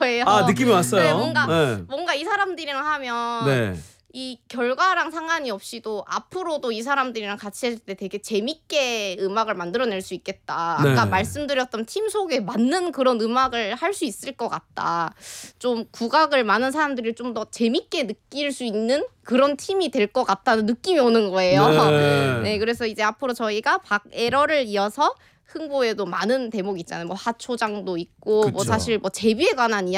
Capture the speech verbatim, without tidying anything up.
거예요. 아 느낌이 왔어요. 네, 뭔가 네. 뭔가 이 사람들이랑 하면 네. 이 결과랑 상관이 없이도 앞으로도 이 사람들이랑 같이 했을 때 되게 재밌게 음악을 만들어낼 수 있겠다. 네. 아까 말씀드렸던 팀 속에 맞는 그런 음악을 할 수 있을 것 같다. 좀 국악을 많은 사람들이 좀 더 재밌게 느낄 수 있는 그런 팀이 될 것 같다는 느낌이 오는 거예요. 네. 네, 그래서 이제 앞으로 저희가 박에러를 이어서 흥보에도 많은 대목이 있잖아요. 뭐 하초장도 있고 뭐 그쵸. 사실 뭐 제비에 관한 이야기